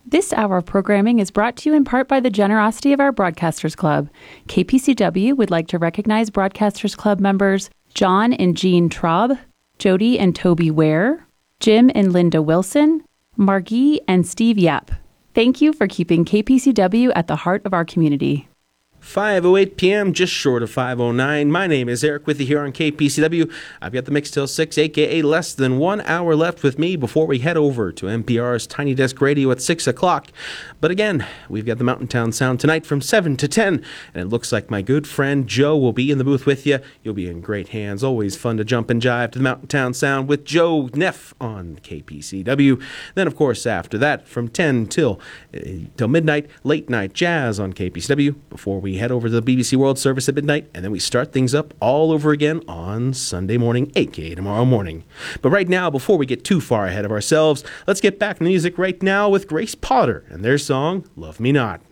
This hour of programming is brought to you in part by the generosity of our Broadcasters Club. KPCW would like to recognize Broadcasters Club members John and Jean Traub, Jody and Toby Ware, Jim and Linda Wilson, Margie and Steve Yap. Thank you for keeping KPCW at the heart of our community. 5:08 p.m., just short of 5:09. My name is Eric with you here on KPCW. I've got the mix till 6, a.k.a. less than 1 hour left with me before we head over to NPR's Tiny Desk Radio at 6 o'clock. But again, we've got the Mountain Town Sound tonight from 7 to 10, and it looks like my good friend Joe will be in the booth with you. You'll be in great hands. Always fun to jump and jive to the Mountain Town Sound with Joe Neff on KPCW. Then, of course, after that, from 10 till midnight, late night jazz on KPCW before we head over to the BBC World Service at midnight, and then we start things up all over again on Sunday morning, aka tomorrow morning. But right now, before we get too far ahead of ourselves, let's get back to the music right now with Grace Potter and their song, Love Me Not.